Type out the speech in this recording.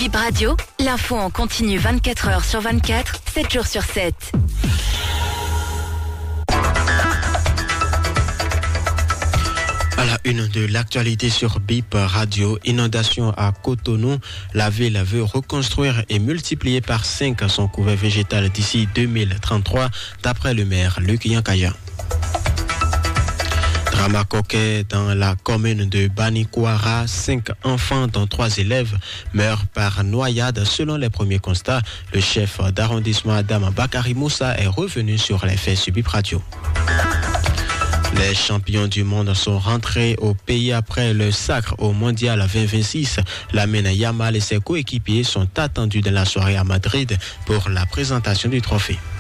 Bip Radio, l'info en continu 24 heures sur 24, 7 jours sur 7. À la une de l'actualité sur Bip Radio, inondation à Cotonou. La ville veut reconstruire et multiplier par 5 son couvert végétal d'ici 2033, d'après le maire Luc Yankaya. Drama coquet dans la commune de Banikwara, 5 enfants dont 3 élèves meurent par noyade selon les premiers constats. Le chef d'arrondissement Adam Bakari Moussa est revenu sur les faits sur Bip Radio. Les champions du monde sont rentrés au pays après le sacre au mondial 2026. Lamine Yamal et ses coéquipiers sont attendus dans la soirée à Madrid pour la présentation du trophée.